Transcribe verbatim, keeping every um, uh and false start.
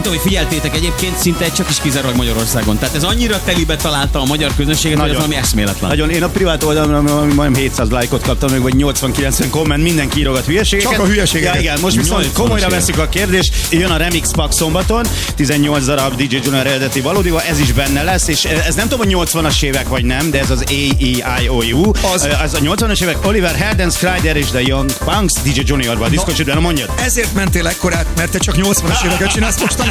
Hogy figyeltétek, egyébként szinte csak is kizárólag Magyarországon. Tehát ez annyira telibe találta a magyar közönséget, hogy ez valami eszméletlen. Nagyon. Én a privát oldalon majdnem hétszáz lájkot kaptam, meg vagy nyolcvan-kilencven komment, mindenki írogat hülyeségeket. Csak a hülyeségeket. Ja, igen, most viszont komolyra veszik a kérdést. Jön a Remix Pack szombaton, tizennyolc darab dé dzsé Junior eredeti valódival, ez is benne lesz, és ez nem tudom, hogy nyolcvanas évek vagy nem, de ez az A E I O U. Az, az a nyolcvanas évek, Oliver Heldens, Kryder és The Young Punks dé dzsé Juniorban, a Disco Children, mondjad. Ezért mentél ekkorát, mert te csak nyolcvanas éveket csinálsz mostanában.